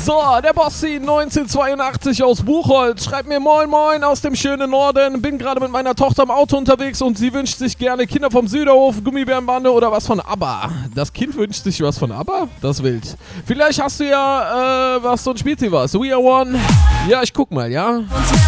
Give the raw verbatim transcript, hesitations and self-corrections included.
So, der Bossi neunzehnhundertzweiundachtzig aus Buchholz schreibt mir moin moin aus dem schönen Norden. Bin gerade mit meiner Tochter im Auto unterwegs und sie wünscht sich gerne Kinder vom Süderhof, Gummibärenbande oder was von ABBA. Das Kind wünscht sich was von ABBA? Das ist wild. Vielleicht hast du ja, äh, was, so ein Spielziel was. We are one. Ja, ich guck mal, ja.